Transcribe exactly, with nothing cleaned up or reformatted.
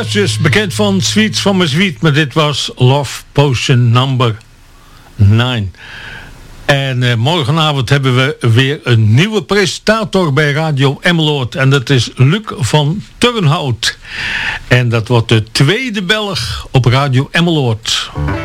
Precious, bekend van Sweets from My Sweet, maar dit was Love Potion number nine. En uh, morgenavond hebben we weer een nieuwe presentator bij Radio Emmeloord. En dat is Luc van Turnhout. En dat wordt de tweede Belg op Radio Emmeloord.